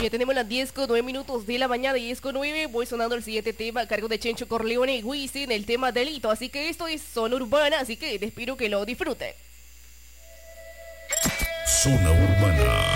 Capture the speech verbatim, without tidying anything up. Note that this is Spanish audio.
Ya tenemos las diez con nueve minutos de la mañana, diez con nueve. Voy sonando el siguiente tema a cargo de Chencho Corleone y Wisin, el tema delito. Así que esto es Zona Urbana, así que te espero que lo disfruten. Zona Urbana.